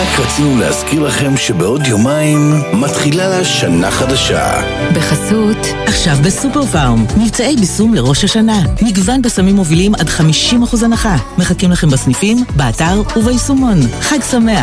רק רצינו להזכיר לכם שבעוד יומיים מתחילה לה שנה חדשה. בחסות עכשיו בסופר פארם, מבצעי ביסום לראש השנה. מגוון בסמים מובילים עד 50% הנחה. מחכים לכם בסניפים, באתר וביישומון. חג שמח.